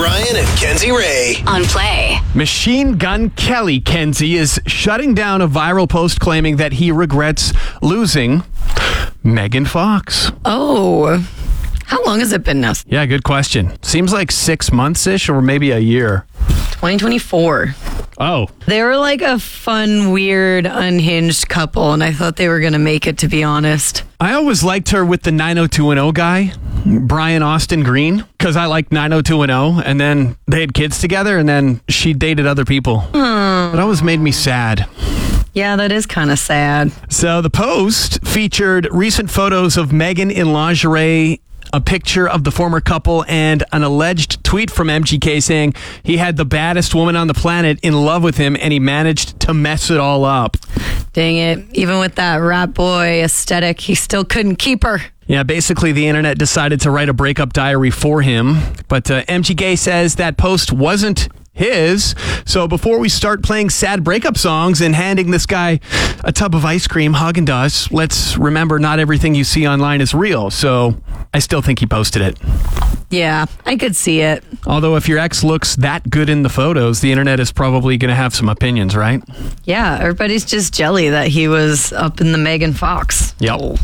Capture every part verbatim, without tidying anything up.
Ryan and Kenzie Ray on Play. Machine Gun Kelly, Kenzie, is shutting down a viral post claiming that he regrets losing Megan Fox. Oh, how long has it been now? Yeah, good question. Seems like six months-ish or maybe a year. twenty twenty-four. Oh. They were like a fun, weird, unhinged couple, and I thought they were going to make it, to be honest. I always liked her with the nine oh two one oh guy, Brian Austin Green, because I liked nine oh two one oh, and then they had kids together, and then she dated other people. Hmm. It always made me sad. Yeah, that is kind of sad. So the post featured recent photos of Megan in lingerie, a picture of the former couple, and an alleged tweet from M G K saying he had the baddest woman on the planet in love with him and he managed to mess it all up. Dang it. Even with that rat boy aesthetic, he still couldn't keep her. Yeah, basically the internet decided to write a breakup diary for him. But uh, M G K says that post wasn't his. So before we start playing sad breakup songs and handing this guy a tub of ice cream, Häagen-Dazs, let's remember not everything you see online is real. So I still think he posted it. Yeah, I could see it. Although if your ex looks that good in the photos, the internet is probably going to have some opinions, right? Yeah, everybody's just jelly that he was up in the Megan Fox. Yep. Real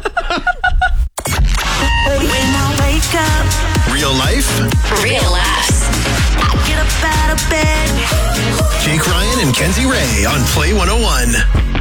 life, Real laughs. Jake Ryan and Kenzie Ray on Play one oh one.